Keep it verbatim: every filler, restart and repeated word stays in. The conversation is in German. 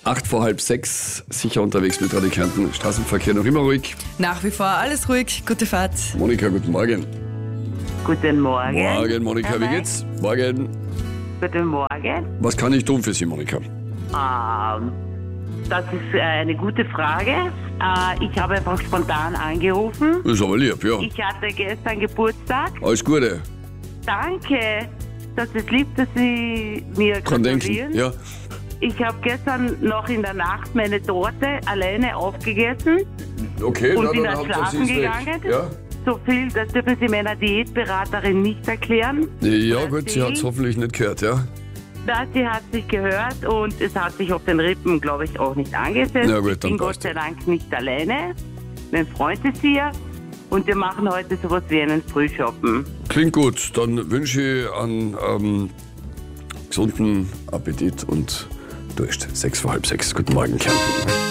Acht vor halb sechs, sicher unterwegs mit Radio Kärnten. Straßenverkehr noch immer ruhig. Nach wie vor alles ruhig, gute Fahrt. Monika, guten Morgen. Guten Morgen. Morgen, Monika, wie Hi. geht's? Morgen. Guten Morgen. Was kann ich tun für Sie, Monika? Ähm, das ist äh, eine gute Frage. Äh, ich habe einfach spontan angerufen. Ist aber lieb, ja. Ich hatte gestern Geburtstag. Alles Gute. Danke. Das ist lieb, dass Sie mir Kann denken. gratulieren. Ja. Ich habe gestern noch in der Nacht meine Torte alleine aufgegessen. Okay, Und na, bin dann dann Hauptsache, schlafen sie ist weg. gegangen. Ja, So viel, das dürfen Sie meiner Diätberaterin nicht erklären. ja Oder gut, sie hat es hoffentlich nicht gehört, ja. Das, sie hat sich gehört und es hat sich auf den Rippen, glaube ich, auch nicht angesetzt. Na gut, ich dann bin Gott passt sei Dank nicht alleine. Mein Freund ist hier und wir machen heute sowas wie einen Frühshoppen. Klingt gut, dann wünsche ich einen ähm, gesunden Appetit und Durst. Sechs vor halb sechs. Guten Morgen, Kärnten.